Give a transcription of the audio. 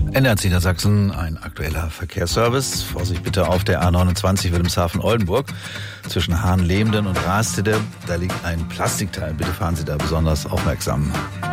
NDR Niedersachsen, ein aktueller Verkehrsservice. Vorsicht bitte auf der A29 Wilhelmshaven-Oldenburg zwischen Hahnlehmden und Rastede. Da liegt ein Plastikteil. Bitte fahren Sie da besonders aufmerksam.